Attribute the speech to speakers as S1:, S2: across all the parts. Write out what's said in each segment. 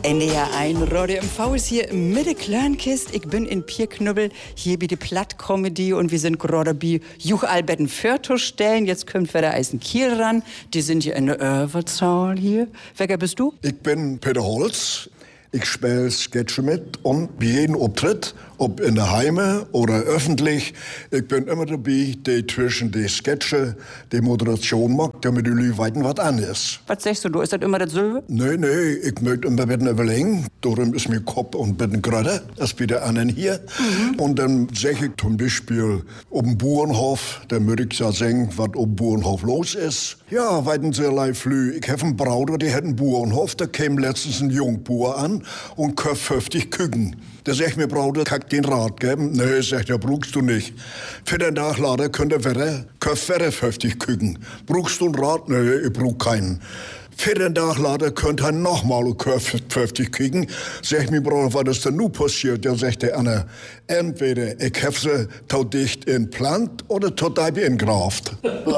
S1: NDR 1, Radio MV ist hier mit der Kleinkist. Ich bin in Pierknubbel, hier bei der Platt-Comedy und wir sind gerade bei Juchalbetten Förtostellen. Jetzt kommt wieder Eisen Kiel ran. Die sind hier in der Überzahl hier. Wer bist du?
S2: Ich bin Peter Holz. Ich spiele Sketche mit und bei jedem Auftritt, ob in der Heime oder öffentlich, ich bin immer dabei, die zwischen die Sketche, die Moderation macht, damit die Leute weiten, was an ist.
S1: Was sagst du? Ist das immer dasselbe?
S2: Nee, ich möchte immer ein bisschen überlegen. Darum ist mir Kopf und ein bisschen gerade, als bei der anderen hier. Und dann sage ich zum Beispiel, auf dem Bauernhof, dann würde ich ja sagen, was auf dem Bauernhof los ist. Ja, weiten sehr live flü. Ich habe einen Bruder, der hat einen Bauernhof, da kam letztens ein Jungbauer an und kauft 50 Küken. Da sag ich mir, Bruder, kann ich den Rat geben? Nee, sagt er, brauchst du nicht. Für den Tag later könnt ihr wieder, kauft wieder 50 Küken. Brauchst du einen Rat? Nee, ich brauch keinen. Für den Tag later könnt ihr nochmal 50 kriegen. Sag ich mir, Bruder, was ist denn nun passiert? Ja, sagt der Anna, entweder ich hab sie tot dicht in Plant oder tot in Graft.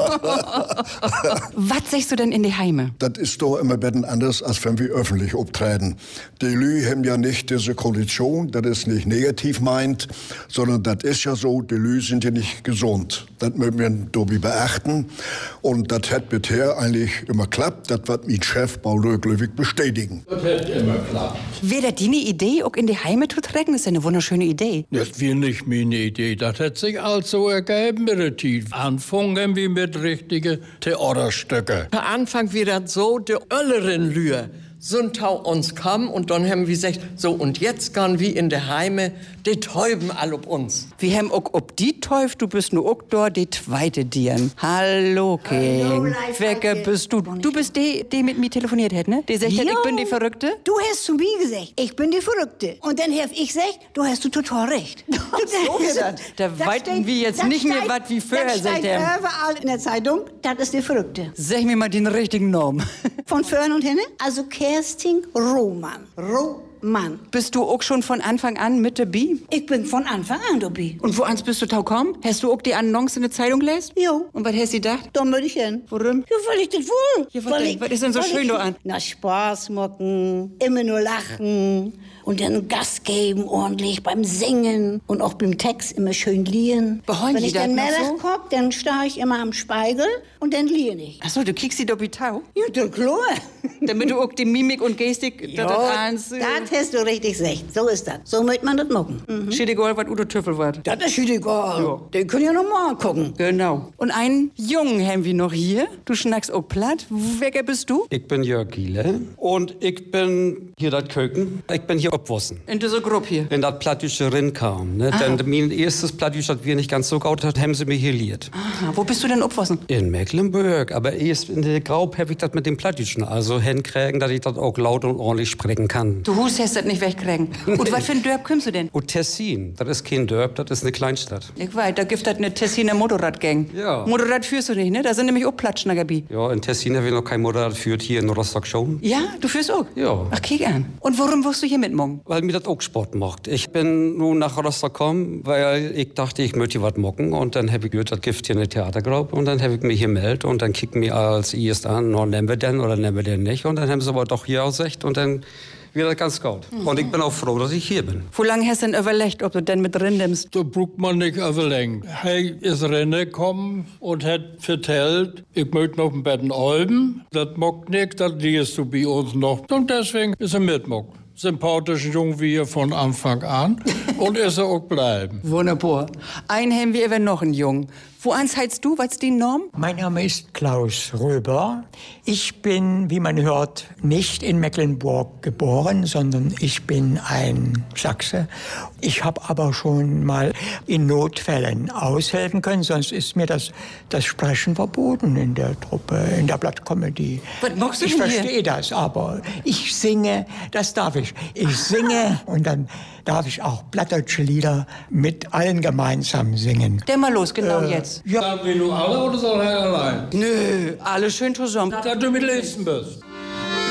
S1: Was sagst du denn in die Heime?
S2: Das ist doch immer ein bisschen anders, als wenn wir öffentlich auftreten. Die Leute haben ja nicht diese Kondition, das ist nicht negativ meint, sondern das ist ja so, die Leute sind ja nicht gesund. Das müssen wir dabei beachten. Und das hat bisher eigentlich immer klappt. Das wird mein Chef Paul Röglewig bestätigen.
S3: Das hat immer klappt.
S1: Wäre das deine Idee, auch in die Heime zu tragen? Das ist eine wunderschöne Idee.
S3: Das wäre nicht meine Idee. Das hat sich also ergeben mit der Zeit. Anfangen wir mit richtigen Theaterstücke.
S4: Am Anfang war das so, die Öllerin Lühe sind tau uns kam und dann haben wir gesagt, so und jetzt gehen wir in der Heime, die täuben all ob uns.
S1: Wir haben auch ob die Teuf, du bist nur auch dort, die zweite Dirn. Hallo, King. Wer bist du? Du bist die mit mir telefoniert hat, ne? Die sagt, ich bin die Verrückte?
S5: Du hast zu mir gesagt, ich bin die Verrückte. Und dann hab ich gesagt, du hast total recht.
S1: So ist das. Da weiten wir jetzt nicht mehr was wie vorher, sagt
S5: sagt
S1: er.
S5: überall in der Zeitung, das ist die Verrückte.
S1: Sag mir mal den richtigen Namen.
S5: Von vorn und hinten, also Kerstin Roman. Roman.
S1: Bist du auch schon von Anfang an mit dabei?
S5: Ich bin von Anfang an dabei.
S1: Und woans bist du tau komm? Hast du auch die Annonce in der Zeitung gelesen?
S5: Jo.
S1: Und was hast du gedacht?
S5: Da möchte ich hin.
S1: Warum?
S5: Ja, weil ich das will.
S1: Ja, was denn? Was ist denn so schön da an?
S5: Na, Spaß machen, immer nur lachen und dann Gas geben ordentlich beim Singen und auch beim Text immer schön liehen.
S1: Beheuen
S5: Wenn
S1: die
S5: ich
S1: das
S5: dann
S1: noch
S5: Melch
S1: so?
S5: koch, dann starr ich immer am Spiegel und dann lieh ich.
S1: Ach so, du kriegst sie doch wie Tau?
S5: Ja, der klar.
S1: Damit du auch die Mimik und Gestik,
S5: Ja,
S1: das
S5: das hast du richtig gesagt. So ist das. So möchte man das machen.
S1: Schiedegal, was Udo Tüffel war.
S5: Das ist egal.
S1: Ja.
S5: Den können ja noch mal gucken.
S1: Genau. Und einen Jungen haben wir noch hier. Du schnackst auch platt. Wer bist du?
S6: Ich bin Jörg Giele und ich bin hier das Köken. Ich bin hier abgewassen.
S1: In dieser Gruppe hier.
S6: Wenn das Plattdüsche rin kam, ne? Denn mein erstes Plattdüsch, das wir nicht ganz so gaut hat, haben sie mir hier liert.
S1: Aha. Wo bist du denn aufwassen?
S6: In Mecklenburg, aber erst in der Graub habe ich das mit dem Plattdüschen, also hinkriegen, dass ich das auch laut und ordentlich sprechen kann.
S1: Du hast das nicht wegkriegen. Und was für ein Dörp kommst du denn?
S6: Und Tessin, das ist kein Dörp, das ist eine Kleinstadt.
S1: Ich weiß, da gibt es eine Tessiner Motorradgang.
S6: Ja.
S1: Motorrad führst du nicht, ne? Da sind nämlich auch Platschnager bei.
S6: Ja, in Tessin habe ich noch kein Motorrad geführt, hier in Rostock schon.
S1: Ja, du führst auch?
S6: Ja.
S1: Ach, kick an. Und warum wirst du hier mitmachen?
S6: Weil mir das auch Sport macht. Ich bin nun nach Rostock gekommen, weil ich dachte, ich möchte was mocken. Und dann habe ich gehört, das gibt hier eine Theatergruppe. Und dann habe ich mich hier gemeldet. Und dann kicken mir als erst an, nehmen wir denn oder nehmen wir den nicht. Und dann haben sie aber doch hier gesagt. Und dann wird das ganz gut. Und ich bin auch froh, dass ich hier bin.
S1: Wo lange hast du denn überlegt, ob du denn mit drin nimmst?
S3: Da braucht man nicht überlegen. Er ist reingekommen und hat vertellt, ich möchte noch ein bisschen Alben. Das mag nicht, das liest du bei uns noch. Und deswegen ist er mitmock. Sympathischen Jungen wie er von Anfang an und ist er auch bleiben.
S1: Wunderbar. Einen haben wir eben noch einen Jungen. Woans heißt du? Was ist die Norm?
S7: Mein Name ist Klaus Röber. Ich bin, wie man hört, nicht in Mecklenburg geboren, sondern ich bin ein Sachse. Ich habe aber schon mal in Notfällen aushelfen können, sonst ist mir das Sprechen verboten in der Truppe, in der Blattcomedy.
S1: Was machst du
S7: Ich
S1: denn hier?
S7: verstehe das, aber ich singe, das darf ich. Ich singe und dann darf ich auch plattdeutsche Lieder mit allen gemeinsam singen.
S1: Der mal los, genau jetzt.
S7: Ja.
S3: Sagen wir nur alle oder soll er allein?
S1: Nö, alle schön zusammen.
S3: Dass du mit lesen bist.